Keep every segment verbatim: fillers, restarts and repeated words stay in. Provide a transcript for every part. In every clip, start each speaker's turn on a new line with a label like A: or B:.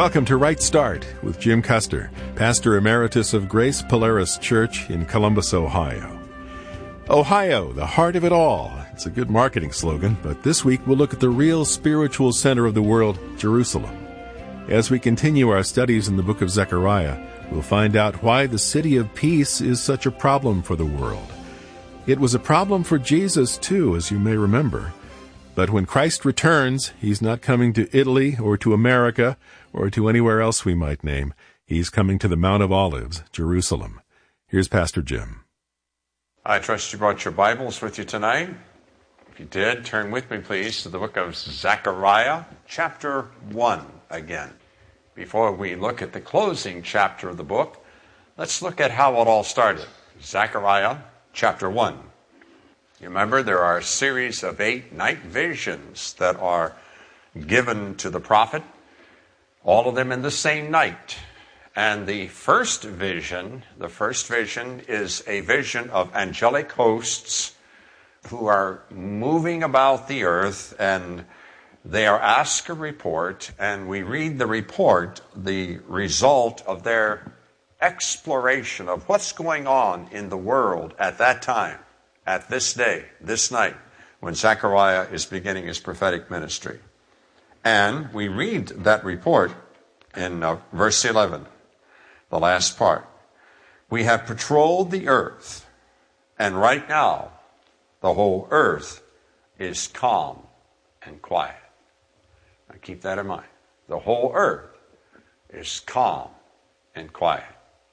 A: Welcome to Right Start with Jim Custer, Pastor Emeritus of Grace Polaris Church in Columbus, Ohio. Ohio, the heart of it all. It's a good marketing slogan, but this week we'll look at the real spiritual center of the world, Jerusalem. As we continue our studies in the book of Zechariah, we'll find out why the city of peace is such a problem for the world. It was a problem for Jesus, too, as you may remember. But when Christ returns, he's not coming to Italy or to America or to anywhere else we might name. He's coming to the Mount of Olives, Jerusalem. Here's Pastor Jim.
B: I trust you brought your Bibles with you tonight. If you did, turn with me, please, to the book of Zechariah, chapter one again. Before we look at the closing chapter of the book, let's look at how it all started. Zechariah, chapter one. You remember there are a series of eight night visions that are given to the prophet, all of them in the same night. And the first vision, the first vision is a vision of angelic hosts who are moving about the earth, and they are asked a report, and we read the report, the result of their exploration of what's going on in the world at that time. At this day, this night, when Zechariah is beginning his prophetic ministry. And we read that report in uh, verse eleven, the last part. We have patrolled the earth, and right now, the whole earth is calm and quiet. Now keep that in mind. The whole earth is calm and quiet.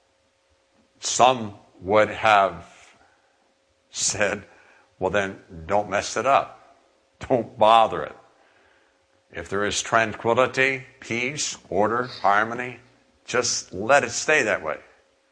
B: Some would have said, well then, don't mess it up. Don't bother it. If there is tranquility, peace, order, harmony, just let it stay that way.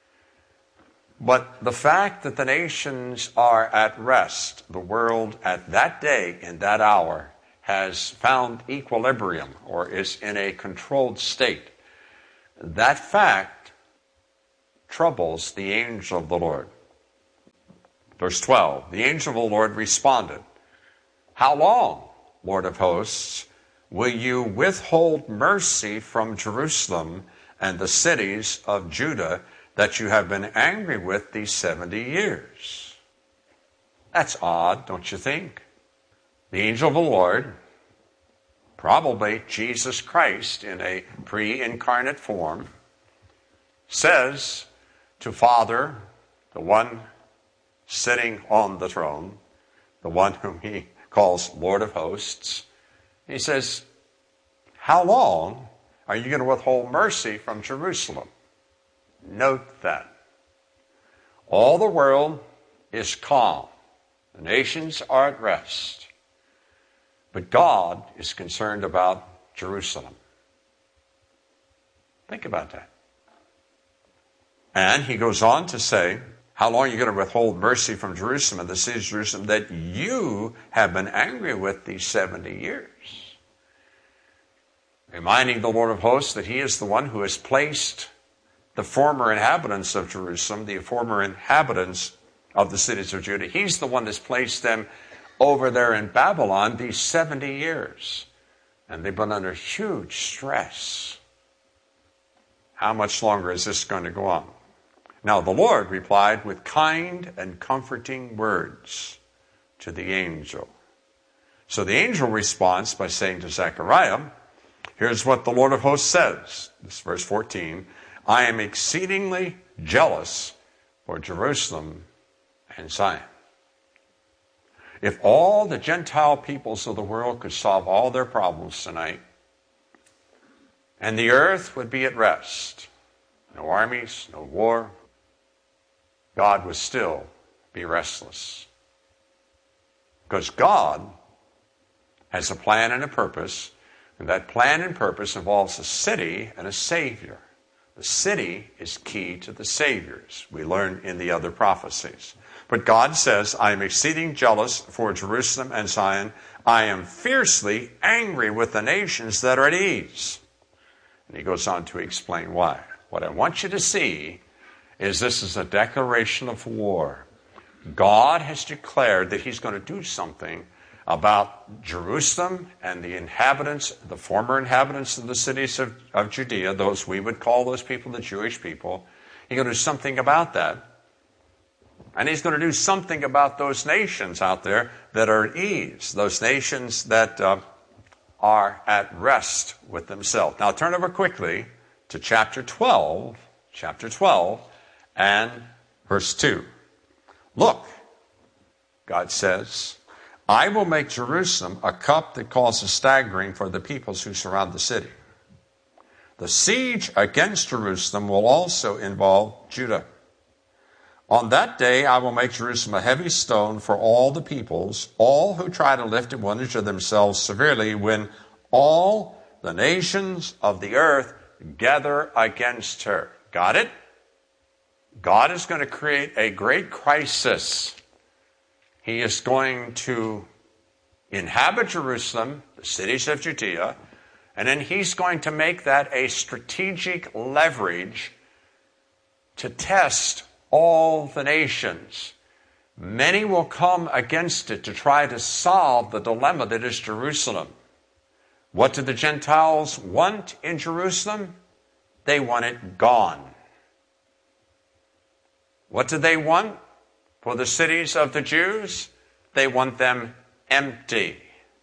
B: But the fact that the nations are at rest, the world at that day, in that hour, has found equilibrium or is in a controlled state, that fact troubles the angel of the Lord. Verse twelve, the angel of the Lord responded, how long, Lord of hosts, will you withhold mercy from Jerusalem and the cities of Judah that you have been angry with these seventy years? That's odd, don't you think? The angel of the Lord, probably Jesus Christ in a pre-incarnate form, says to Father, the one sitting on the throne, the one whom he calls Lord of hosts, he says, how long are you going to withhold mercy from Jerusalem? Note that. All the world is calm. The nations are at rest. But God is concerned about Jerusalem. Think about that. And he goes on to say, how long are you going to withhold mercy from Jerusalem and the city of Jerusalem that you have been angry with these seventy years? Reminding the Lord of hosts that he is the one who has placed the former inhabitants of Jerusalem, the former inhabitants of the cities of Judah, he's the one that's placed them over there in Babylon these seventy years. And they've been under huge stress. How much longer is this going to go on? Now the Lord replied with kind and comforting words to the angel. So the angel responds by saying to Zechariah, here's what the Lord of hosts says. This is verse fourteen. I am exceedingly jealous for Jerusalem and Zion. If all the Gentile peoples of the world could solve all their problems tonight, and the earth would be at rest, no armies, no war, God would still be restless. Because God has a plan and a purpose, and that plan and purpose involves a city and a Savior. The city is key to the Saviors, we learn in the other prophecies. But God says, I am exceeding jealous for Jerusalem and Zion. I am fiercely angry with the nations that are at ease. And he goes on to explain why. What I want you to see is this is a declaration of war. God has declared that he's going to do something about Jerusalem and the inhabitants, the former inhabitants of the cities of, of Judea, those we would call those people the Jewish people. He's going to do something about that. And he's going to do something about those nations out there that are at ease, those nations that uh, are at rest with themselves. Now turn over quickly to chapter twelve, chapter twelve, and verse two. Look, God says, I will make Jerusalem a cup that causes staggering for the peoples who surround the city. The siege against Jerusalem will also involve Judah. On that day, I will make Jerusalem a heavy stone for all the peoples, all who try to lift it will injure themselves severely when all the nations of the earth gather against her. Got it? God is going to create a great crisis. He is going to inhabit Jerusalem, the cities of Judea, and then he's going to make that a strategic leverage to test all the nations. Many will come against it to try to solve the dilemma that is Jerusalem. What do the Gentiles want in Jerusalem? They want it gone. What do they want for the cities of the Jews? They want them empty.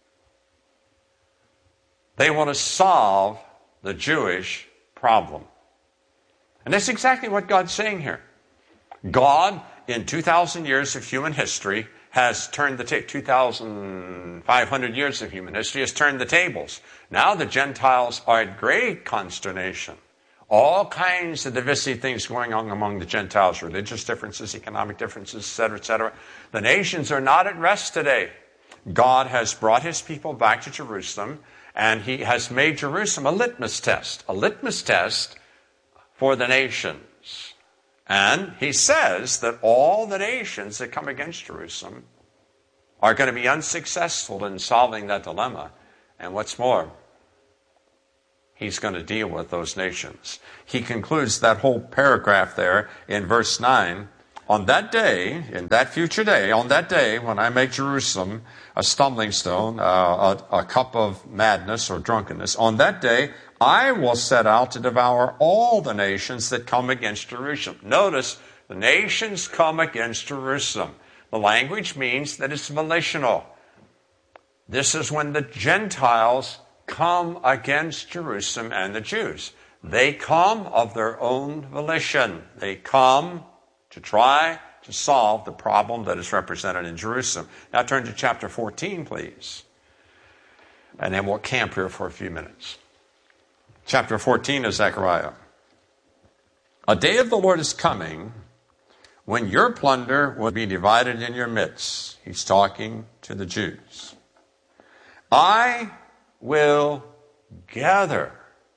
B: They want to solve the Jewish problem. And that's exactly what God's saying here. God, in two thousand years of human history, has turned the ta- two thousand five hundred years of human history has turned the tables. Now the Gentiles are at great consternation. All kinds of divisive things going on among the Gentiles, religious differences, economic differences, et cetera, et cetera. The nations are not at rest today. God has brought his people back to Jerusalem, and he has made Jerusalem a litmus test, a litmus test for the nations. And he says that all the nations that come against Jerusalem are going to be unsuccessful in solving that dilemma. And what's more, he's going to deal with those nations. He concludes that whole paragraph there in verse nine. On that day, in that future day, on that day when I make Jerusalem a stumbling stone, uh, a, a cup of madness or drunkenness, on that day I will set out to devour all the nations that come against Jerusalem. Notice, the nations come against Jerusalem. The language means that it's volitional. This is when the Gentiles come against Jerusalem and the Jews. They come of their own volition. They come to try to solve the problem that is represented in Jerusalem. Now turn to chapter fourteen, please. And then we'll camp here for a few minutes. Chapter fourteen of Zechariah. A day of the Lord is coming when your plunder will be divided in your midst. He's talking to the Jews. I will gather.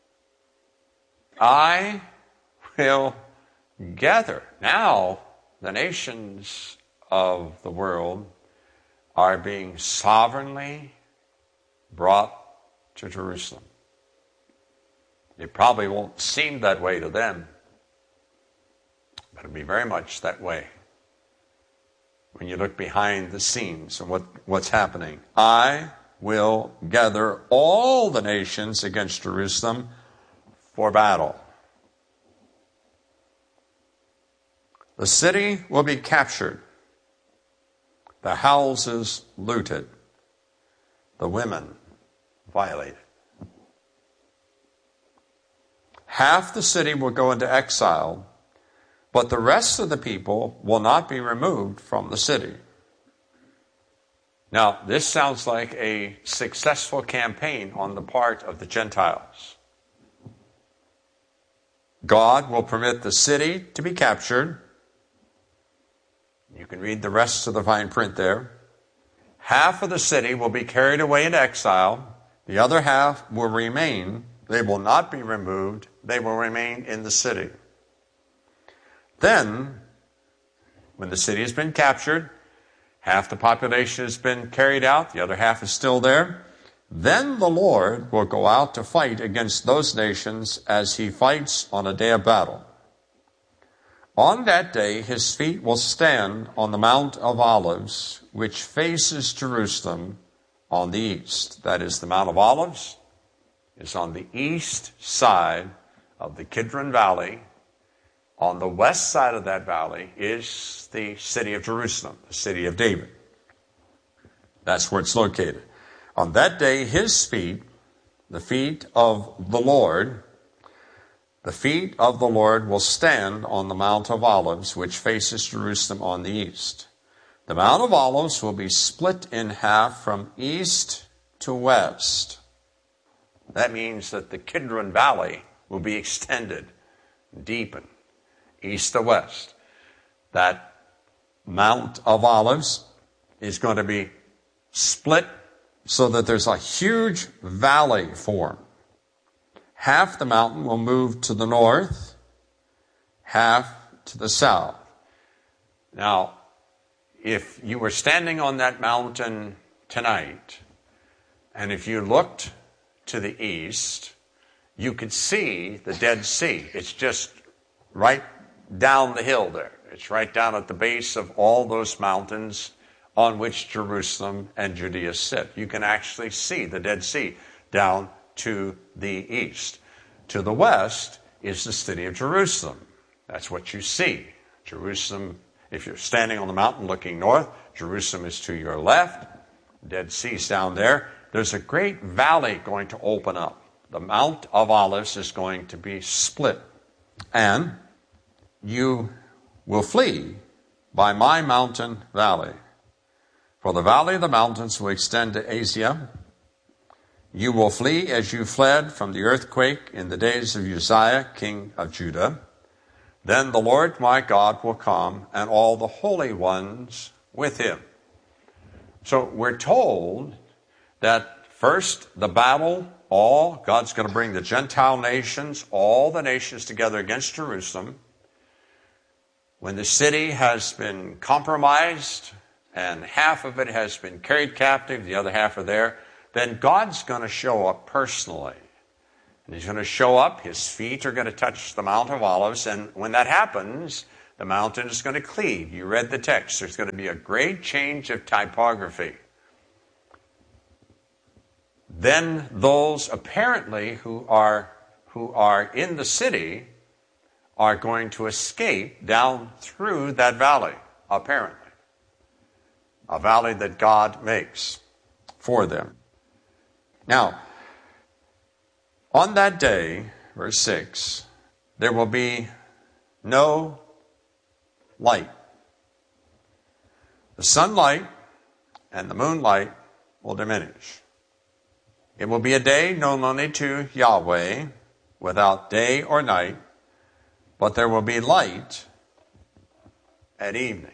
B: I will gather. Now, the nations of the world are being sovereignly brought to Jerusalem. It probably won't seem that way to them, but it'll be very much that way when you look behind the scenes and what, what's happening. I will gather all the nations against Jerusalem for battle. The city will be captured, the houses looted, the women violated. Half the city will go into exile, but the rest of the people will not be removed from the city. Now, this sounds like a successful campaign on the part of the Gentiles. God will permit the city to be captured. You can read the rest of the fine print there. Half of the city will be carried away into exile. The other half will remain. They will not be removed. They will remain in the city. Then, when the city has been captured, half the population has been carried out, the other half is still there, then the Lord will go out to fight against those nations as he fights on a day of battle. On that day, his feet will stand on the Mount of Olives, which faces Jerusalem, on the east. That is, the Mount of Olives is on the east side of the Kidron Valley. On the west side of that valley is the city of Jerusalem, the city of David. That's where it's located. On that day, his feet, the feet of the Lord, the feet of the Lord will stand on the Mount of Olives, which faces Jerusalem on the east. The Mount of Olives will be split in half from east to west. That means that the Kidron Valley will be extended, deepened, east to west. That Mount of Olives is going to be split so that there's a huge valley formed. Half the mountain will move to the north, half to the south. Now, if you were standing on that mountain tonight, and if you looked to the east, you could see the Dead Sea. It's just right down the hill there. It's right down at the base of all those mountains on which Jerusalem and Judea sit. You can actually see the Dead Sea down to the east. To the west is the city of Jerusalem. That's what you see. Jerusalem, if you're standing on the mountain looking north, Jerusalem is to your left. Dead Sea's down there. There's a great valley going to open up. The Mount of Olives is going to be split. And you will flee by my mountain valley. For the valley of the mountains will extend to Asia. You will flee as you fled from the earthquake in the days of Uzziah, king of Judah. Then the Lord my God will come, and all the holy ones with him. So we're told that first the battle, all, God's going to bring the Gentile nations, all the nations together against Jerusalem. When the city has been compromised and half of it has been carried captive, the other half are there, then God's going to show up personally. And he's going to show up, his feet are going to touch the Mount of Olives, and when that happens, the mountain is going to cleave. You read the text. There's going to be a great change of typography. Then those apparently who are who are in the city are going to escape down through that valley, apparently. A valley that God makes for them. Now, on that day, verse six, there will be no light. The sunlight and the moonlight will diminish. It will be a day known only to Yahweh, without day or night, but there will be light at evening.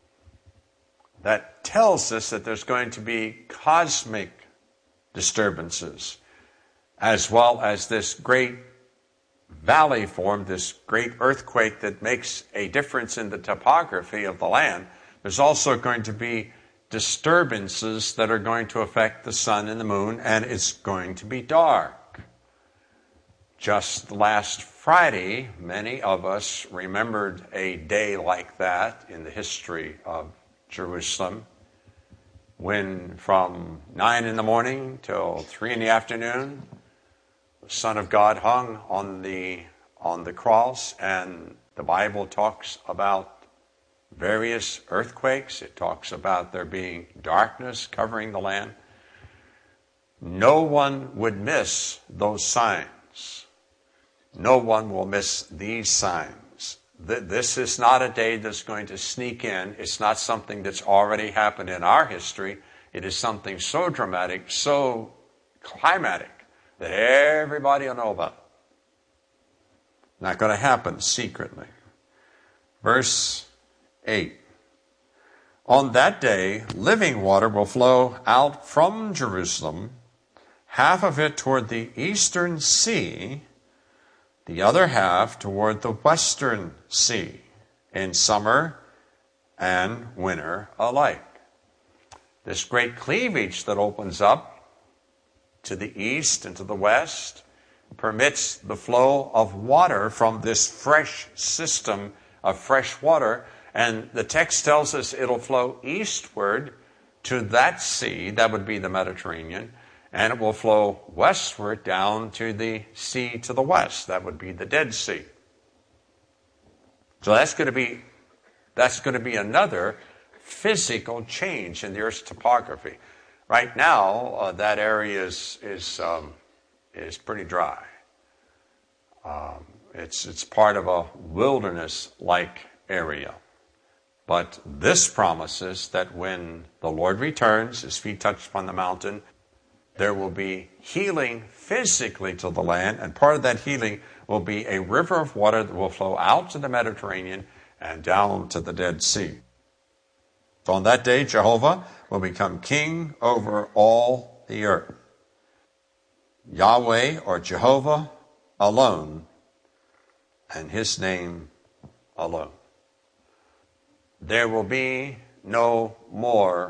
B: That tells us that there's going to be cosmic disturbances, as well as this great valley formed, this great earthquake that makes a difference in the topography of the land. There's also going to be disturbances that are going to affect the sun and the moon, and it's going to be dark. Just last Friday, many of us remembered a day like that in the history of Jerusalem, when from nine in the morning till three in the afternoon, the Son of God hung on the on the cross, and the Bible talks about various earthquakes. It talks about there being darkness covering the land. No one would miss those signs. No one will miss these signs. This is not a day that's going to sneak in. It's not something that's already happened in our history. It is something so dramatic, so climatic, that everybody will know about it. Not going to happen secretly. Verse eight. On that day, living water will flow out from Jerusalem, half of it toward the eastern sea, the other half toward the western sea, in summer and winter alike. This great cleavage that opens up to the east and to the west permits the flow of water from this fresh system of fresh water. And the text tells us it'll flow eastward to that sea, that would be the Mediterranean, and it will flow westward down to the sea to the west. That would be the Dead Sea. So that's going to be that's going to be another physical change in the Earth's topography. Right now, uh, that area is is um, is pretty dry. Um, it's it's part of a wilderness-like area. But this promises that when the Lord returns, his feet touch upon the mountain, there will be healing physically to the land, and part of that healing will be a river of water that will flow out to the Mediterranean and down to the Dead Sea. So on that day, Jehovah will become king over all the earth. Yahweh or Jehovah alone, and his name alone. There will be no more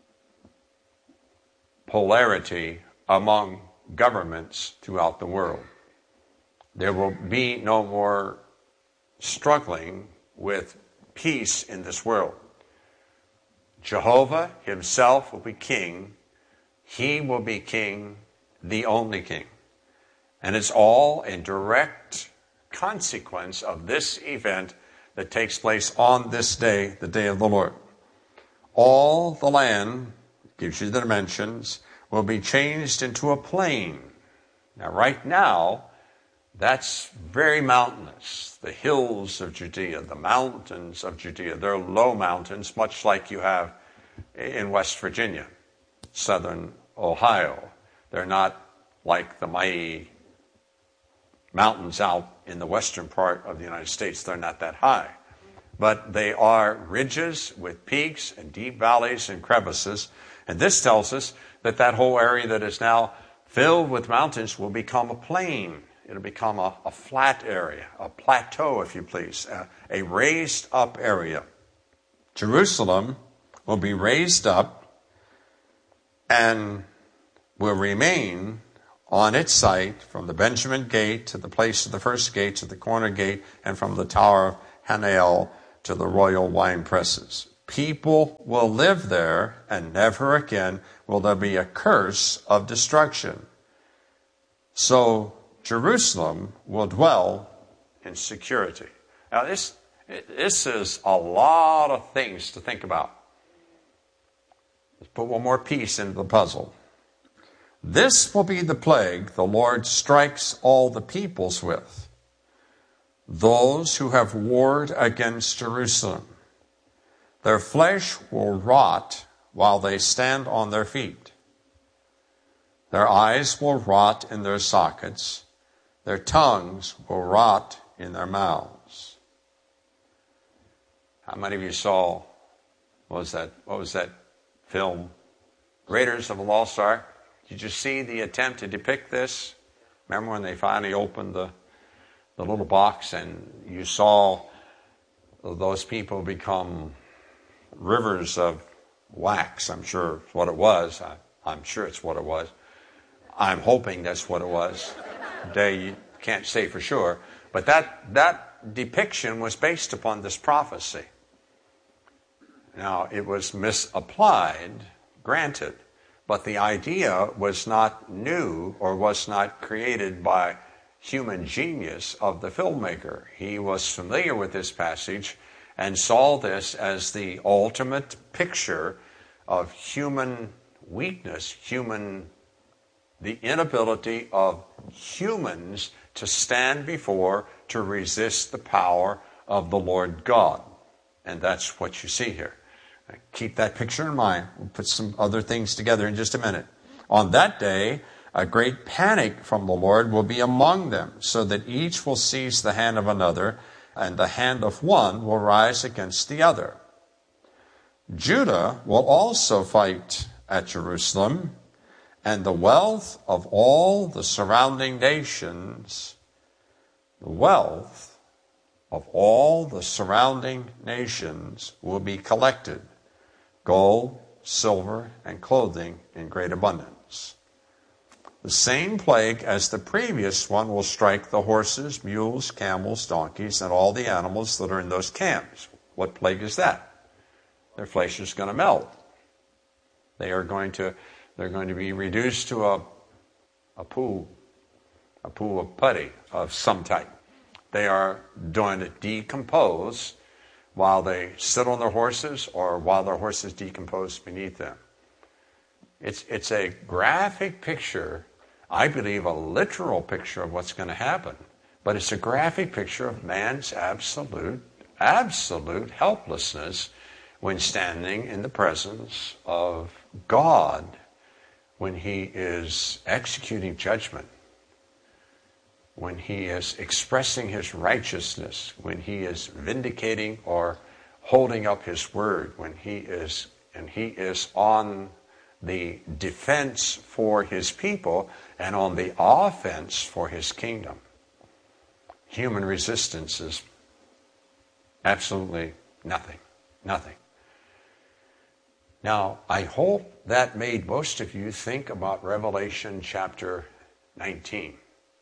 B: polarity among governments throughout the world. There will be no more struggling with peace in this world. Jehovah himself will be king. He will be king, the only king. And it's all in direct consequence of this event that takes place on this day, the day of the Lord. All the land, gives you the dimensions, will be changed into a plain. Now, right now, that's very mountainous. The hills of Judea, the mountains of Judea, they're low mountains, much like you have in West Virginia, southern Ohio. They're not like the mighty mountains out in the western part of the United States. They're not that high. But they are ridges with peaks and deep valleys and crevices. And this tells us that that whole area that is now filled with mountains will become a plain. It'll become a, a flat area, a plateau, if you please, a, a raised up area. Jerusalem will be raised up and will remain on its site from the Benjamin Gate to the place of the first gate to the corner gate, and from the Tower of Hananel to the royal wine presses. People will live there, and never again will there be a curse of destruction. So Jerusalem will dwell in security. Now this, this is a lot of things to think about. Let's put one more piece into the puzzle. This will be the plague the Lord strikes all the peoples with. Those who have warred against Jerusalem. Their flesh will rot while they stand on their feet. Their eyes will rot in their sockets. Their tongues will rot in their mouths. How many of you saw, what was that, what was that film? Raiders of the Lost Ark. Did you see the attempt to depict this? Remember when they finally opened the, the little box and you saw those people become rivers of wax? I'm sure it's what it was. I, I'm sure it's what it was. I'm hoping that's what it was. Today you can't say for sure. But that, that depiction was based upon this prophecy. Now, it was misapplied, granted. But the idea was not new or was not created by human genius of the filmmaker. He was familiar with this passage and saw this as the ultimate picture of human weakness, human, the inability of humans to stand before, to resist the power of the Lord God. And that's what you see here. Keep that picture in mind. We'll put some other things together in just a minute. On that day, a great panic from the Lord will be among them, so that each will seize the hand of another, and the hand of one will rise against the other. Judah will also fight at Jerusalem, and the wealth of all the surrounding nations, the wealth of all the surrounding nations will be collected. Gold, silver, and clothing in great abundance. The same plague as the previous one will strike the horses, mules, camels, donkeys, and all the animals that are in those camps. What plague is that? Their flesh is going to melt. They are going to, they're going to be reduced to a, a pool, a pool of putty of some type. They are going to decompose while they sit on their horses or while their horses decompose beneath them. It's, it's a graphic picture, I believe a literal picture of what's going to happen, but it's a graphic picture of man's absolute, absolute helplessness when standing in the presence of God, when he is executing judgment, when he is expressing his righteousness, when he is vindicating or holding up his word, when he is, and he is on the defense for his people and on the offense for his kingdom. Human resistance is absolutely nothing, nothing. Now, I hope that made most of you think about Revelation chapter nineteen.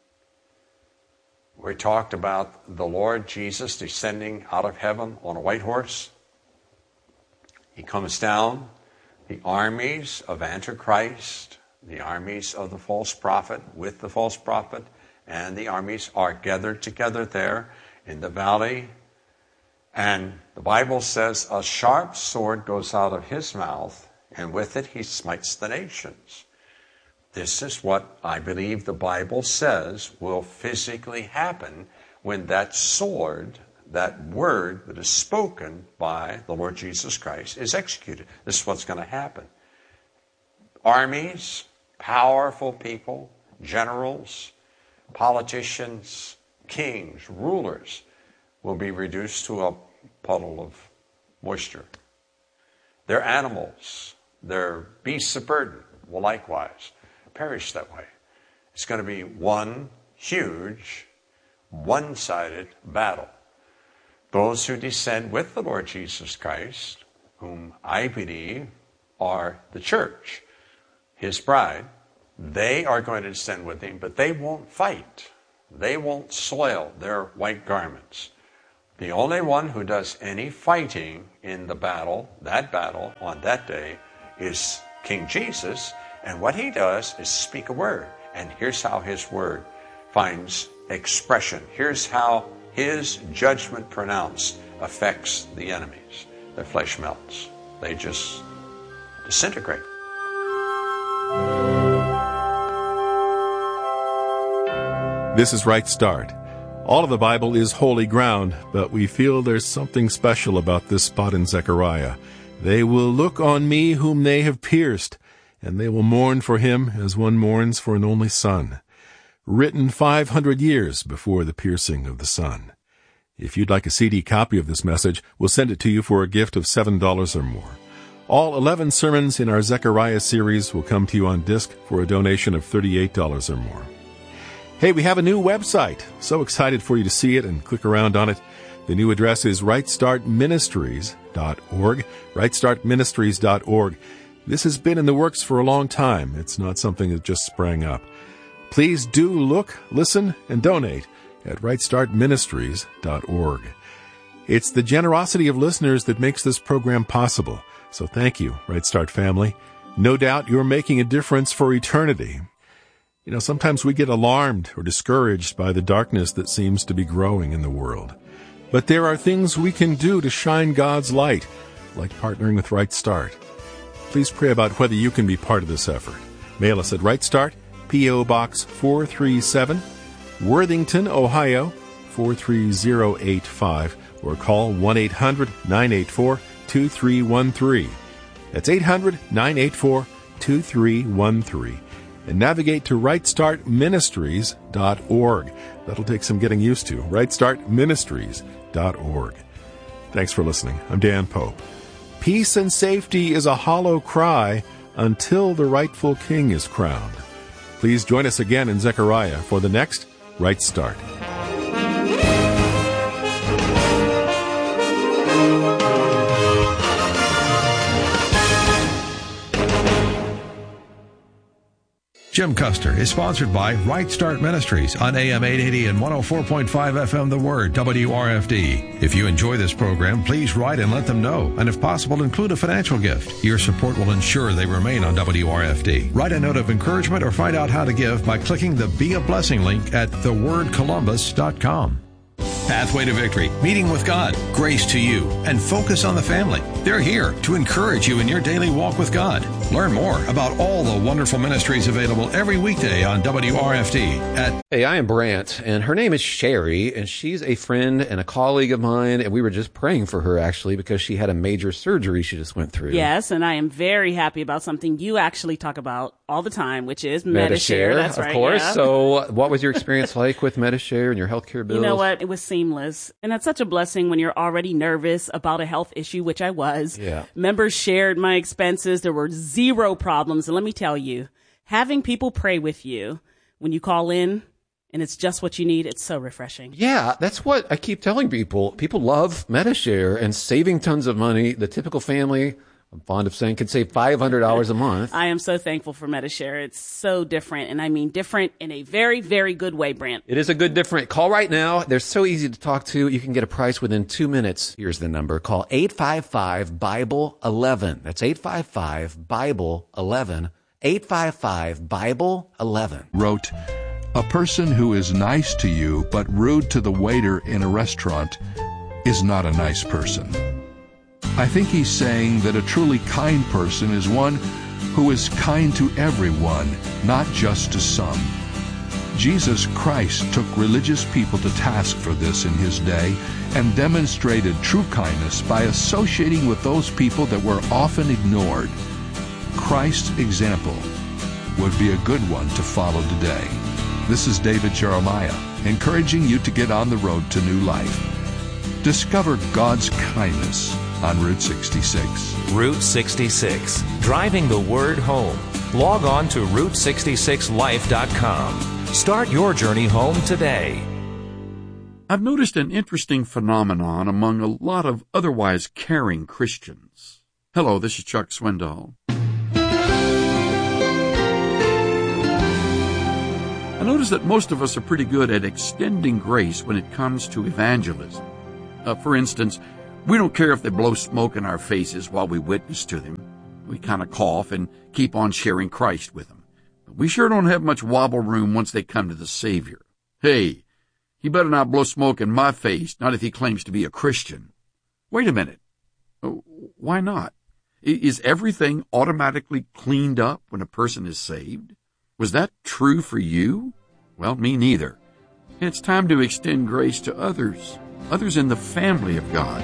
B: We talked about the Lord Jesus descending out of heaven on a white horse. He comes down. The armies of Antichrist, the armies of the false prophet with the false prophet, and the armies are gathered together there in the valley. And the Bible says a sharp sword goes out of his mouth, and with it he smites the nations. This is what I believe the Bible says will physically happen when that sword, that word that is spoken by the Lord Jesus Christ, is executed. This is what's going to happen. Armies, powerful people, generals, politicians, kings, rulers will be reduced to a puddle of moisture. Their animals, their beasts of burden will likewise perish that way. It's going to be one huge, one-sided battle. Those who descend with the Lord Jesus Christ, whom I believe are the church, his bride, they are going to descend with him, but they won't fight. They won't soil their white garments. The only one who does any fighting in the battle, that battle, on that day, is King Jesus. And what he does is speak a word. And here's how his word finds expression. Here's how his judgment pronounced affects the enemies. Their flesh melts. They just disintegrate.
A: This is Right Start. All of the Bible is holy ground, but we feel there's something special about this spot in Zechariah. They will look on me whom they have pierced, and they will mourn for him as one mourns for an only son. Written five hundred years before the piercing of the Son. If you'd like a C D copy of this message, we'll send it to you for a gift of seven dollars or more. All eleven sermons in our Zechariah series will come to you on disc for a donation of thirty-eight dollars or more. Hey, we have a new website. So excited for you to see it and click around on it. The new address is right start ministries dot org, right start ministries dot org. This has been in the works for a long time. It's not something that just sprang up. Please do look, listen, and donate at right start ministries dot org. It's the generosity of listeners that makes this program possible. So thank you, Right Start family. No doubt you're making a difference for eternity. You know, sometimes we get alarmed or discouraged by the darkness that seems to be growing in the world. But there are things we can do to shine God's light, like partnering with Right Start. Please pray about whether you can be part of this effort. Mail us at Right Start, P O. Box four three seven, Worthington, Ohio, four three zero eight five, or call one eight hundred nine eight four two three one three. That's eight hundred nine eight four two three one three. And navigate to right start ministries dot org. That'll take some getting used to. right start ministries dot org. Thanks for listening. I'm Dan Pope. Peace and safety is a hollow cry until the rightful king is crowned. Please join us again in Zechariah for the next Right Start.
C: Jim Custer is sponsored by Right Start Ministries on A M eight eighty and one oh four point five F M The Word, W R F D. If you enjoy this program, please write and let them know, and if possible, include a financial gift. Your support will ensure they remain on W R F D. Write a note of encouragement or find out how to give by clicking the Be a Blessing link at the word columbus dot com. Pathway to Victory, Meeting with God, Grace to You, and Focus on the Family. They're here to encourage you in your daily walk with God. Learn more about all the wonderful ministries available every weekday on W R F D at...
D: Hey, I am Brant, and her name is Sherry, and she's a friend and a colleague of mine, and we were just praying for her, actually, because she had a major surgery she just went through.
E: Yes, and I am very happy about something you actually talk about all the time, which is Medi-Share. That's right,
D: of course.
E: Yeah.
D: So what was your experience like with Medi-Share and your healthcare bills?
E: You know what? It was seamless. And that's such a blessing when you're already nervous about a health issue, which I was.
D: Yeah.
E: Members shared my expenses. There were zero problems. And let me tell you, having people pray with you when you call in and it's just what you need, it's so refreshing.
D: Yeah, that's what I keep telling people. People love Medi-Share and saving tons of money. The typical family, I'm fond of saying, could save five hundred dollars a month.
E: I am so thankful for Medi-Share. It's so different, and I mean different in a very, very good way, Brant.
D: It is a good different. Call right now. They're so easy to talk to. You can get a price within two minutes. Here's the number. Call eight five five, Bible eleven. That's eight five five, Bible eleven. eight five five, Bible eleven.
F: Wrote, "A person who is nice to you but rude to the waiter in a restaurant is not a nice person." I think he's saying that a truly kind person is one who is kind to everyone, not just to some. Jesus Christ took religious people to task for this in his day and demonstrated true kindness by associating with those people that were often ignored. Christ's example would be a good one to follow today. This is David Jeremiah, encouraging you to get on the road to new life. Discover God's kindness on Route sixty-six.
G: Route sixty-six, driving the word home. Log on to route sixty-six life dot com. Start your journey home today.
H: I've noticed an interesting phenomenon among a lot of otherwise caring Christians. Hello, this is Chuck Swindoll. I notice that most of us are pretty good at extending grace when it comes to evangelism. Uh, for instance, we don't care if they blow smoke in our faces while we witness to them. We kind of cough and keep on sharing Christ with them. But we sure don't have much wobble room once they come to the Savior. Hey, he better not blow smoke in my face, not if he claims to be a Christian. Wait a minute. Why not? Is everything automatically cleaned up when a person is saved? Was that true for you? Well, me neither. It's time to extend grace to others, others in the family of God.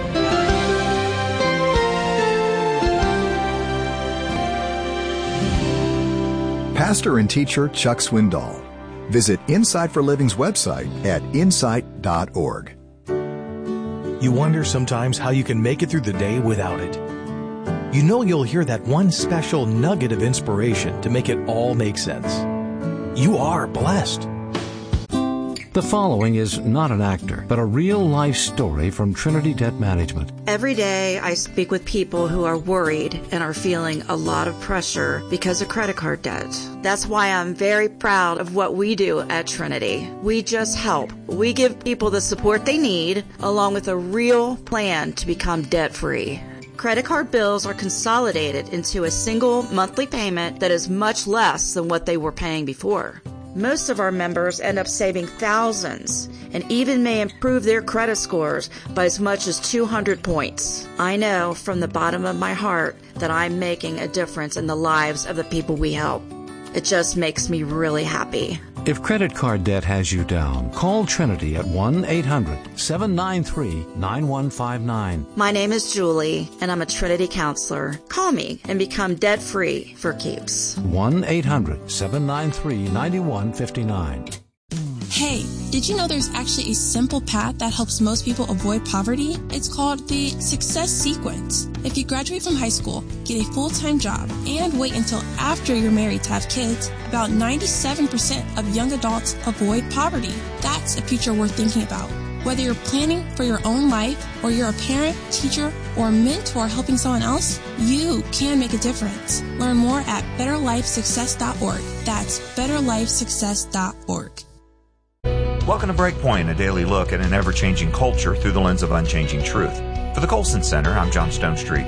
I: Pastor and teacher Chuck Swindoll. Visit Insight for Living's website at insight dot org.
J: You wonder sometimes how you can make it through the day without it. You know you'll hear that one special nugget of inspiration to make it all make sense. You are blessed.
K: The following is not an actor, but a real-life story from Trinity Debt Management.
L: Every day I speak with people who are worried and are feeling a lot of pressure because of credit card debt. That's why I'm very proud of what we do at Trinity. We just help. We give people the support they need, along with a real plan to become debt-free. Credit card bills are consolidated into a single monthly payment that is much less than what they were paying before. Most of our members end up saving thousands and even may improve their credit scores by as much as two hundred points. I know from the bottom of my heart that I'm making a difference in the lives of the people we help. It just makes me really happy.
K: If credit card debt has you down, call Trinity at one eight hundred seven nine three nine one five nine.
L: My name is Julie, and I'm a Trinity counselor. Call me and become debt-free for keeps.
K: one eight hundred seven nine three nine one five nine.
M: Hey, did you know there's actually a simple path that helps most people avoid poverty? It's called the Success Sequence. If you graduate from high school, get a full-time job, and wait until after you're married to have kids, about ninety-seven percent of young adults avoid poverty. That's a future worth thinking about. Whether you're planning for your own life or you're a parent, teacher, or mentor helping someone else, you can make a difference. Learn more at better life success dot org. That's better life success dot org.
N: Welcome to Breakpoint, a daily look at an ever-changing culture through the lens of unchanging truth. For the Colson Center, I'm John Stonestreet.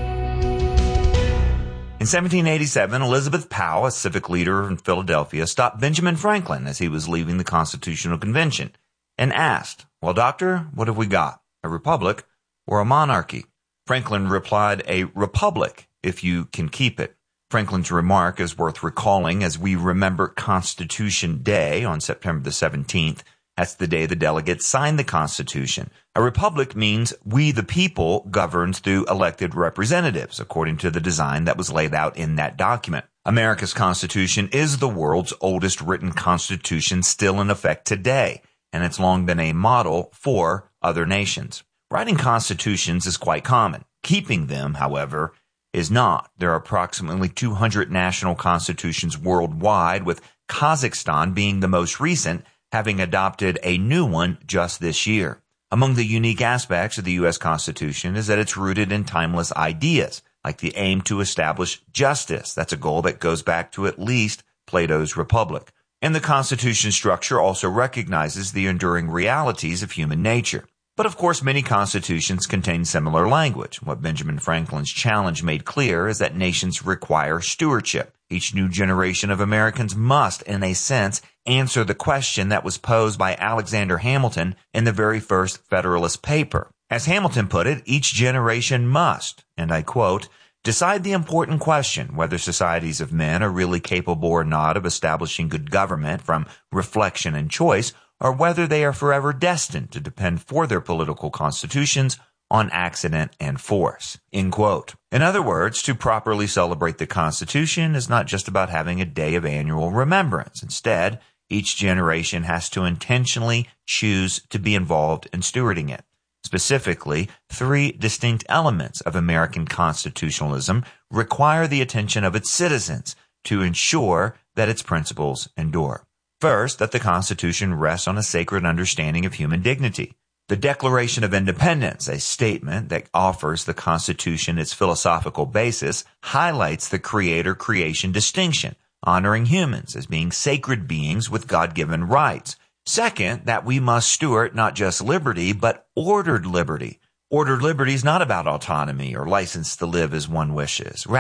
N: In seventeen eighty-seven, Elizabeth Powell, a civic leader in Philadelphia, stopped Benjamin Franklin as he was leaving the Constitutional Convention and asked, "Well, doctor, what have we got? A republic or a monarchy?" Franklin replied, "A republic, if you can keep it." Franklin's remark is worth recalling as we remember Constitution Day on September the seventeenth. That's the day the delegates signed the Constitution. A republic means we the people governs through elected representatives, according to the design that was laid out in that document. America's Constitution is the world's oldest written constitution still in effect today, and it's long been a model for other nations. Writing constitutions is quite common. Keeping them, however, is not. There are approximately two hundred national constitutions worldwide, with Kazakhstan being the most recent, having adopted a new one just this year. Among the unique aspects of the U S Constitution is that it's rooted in timeless ideas, like the aim to establish justice. That's a goal that goes back to at least Plato's Republic. And the Constitution structure also recognizes the enduring realities of human nature. But of course, many constitutions contain similar language. What Benjamin Franklin's challenge made clear is that nations require stewardship. Each new generation of Americans must, in a sense, answer the question that was posed by Alexander Hamilton in the very first Federalist paper. As Hamilton put it, each generation must, and I quote, decide the important question whether societies of men are really capable or not of establishing good government from reflection and choice, or whether they are forever destined to depend for their political constitutions on accident and force. End quote. In other words, to properly celebrate the Constitution is not just about having a day of annual remembrance. Instead, each generation has to intentionally choose to be involved in stewarding it. Specifically, three distinct elements of American constitutionalism require the attention of its citizens to ensure that its principles endure. First, that the Constitution rests on a sacred understanding of human dignity. The Declaration of Independence, a statement that offers the Constitution its philosophical basis, highlights the creator-creation distinction, honoring humans as being sacred beings with God-given rights. Second, that we must steward not just liberty, but ordered liberty. Ordered liberty is not about autonomy or license to live as one wishes.